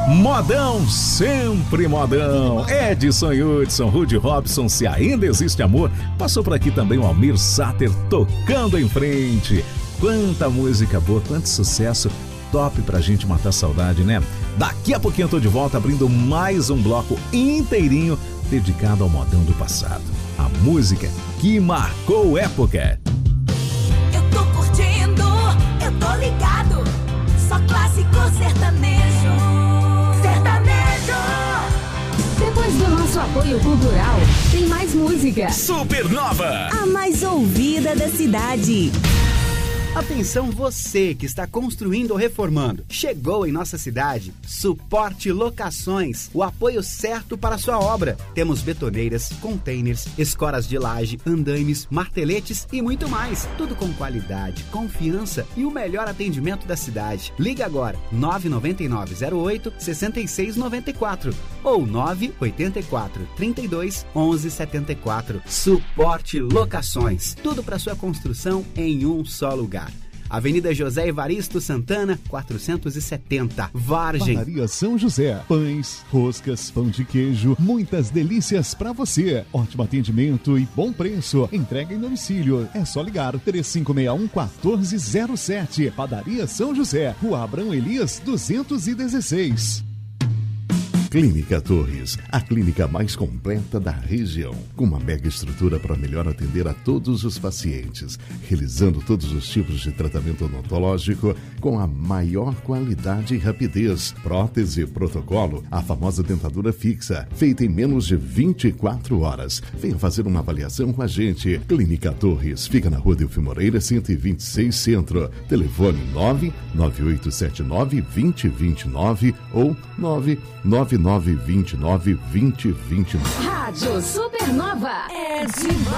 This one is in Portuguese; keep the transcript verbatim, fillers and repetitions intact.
Modão, sempre modão. Edson Hudson, Rudy Robson, Se Ainda Existe Amor. Passou por aqui também o Almir Sater tocando em frente. Quanta música boa, quanto sucesso. Top pra gente matar saudade, né? Daqui a pouquinho eu tô de volta abrindo mais um bloco inteirinho dedicado ao modão do passado. A música que marcou época. Eu tô curtindo, eu tô ligado. Só clássico sertanejo. Sertanejo! Depois do nosso apoio cultural, tem mais música. Supernova! A mais ouvida da cidade. Atenção você que está construindo ou reformando. Chegou em nossa cidade Suporte Locações, o apoio certo para a sua obra. Temos betoneiras, containers, escoras de laje, andaimes, marteletes e muito mais. Tudo com qualidade, confiança e o melhor atendimento da cidade. Liga agora nove nove nove zero oito seis seis nove quatro ou nove oito quatro, trinta e dois, onze setenta e quatro. Suporte Locações. Tudo para sua construção em um só lugar. Avenida José Evaristo Santana, quatrocentos e setenta, Vargem. Padaria São José. Pães, roscas, pão de queijo, muitas delícias para você. Ótimo atendimento e bom preço. Entrega em domicílio. É só ligar três cinco seis um, um quatro zero sete. Padaria São José, Rua Abrão Elias, duzentos e dezesseis. Clínica Torres, a clínica mais completa da região, com uma mega estrutura para melhor atender a todos os pacientes, realizando todos os tipos de tratamento odontológico com a maior qualidade e rapidez. Prótese protocolo, a famosa dentadura fixa, feita em menos de vinte e quatro horas. Venha fazer uma avaliação com a gente. Clínica Torres, fica na Rua Delfim Moreira, cento e vinte e seis Centro. Telefone nove nove oito sete nove, dois zero dois nove ou nove nove nove dois nove, dois zero dois nove. Rádio Supernova é demais.